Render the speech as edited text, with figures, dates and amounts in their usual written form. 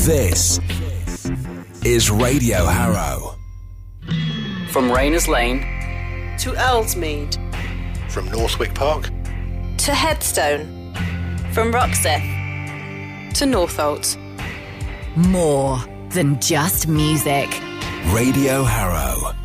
This is Radio Harrow. From Rayners Lane to Ellesmead, from Northwick Park to Headstone, from Roxeth to Northolt. More than just music. Radio Harrow.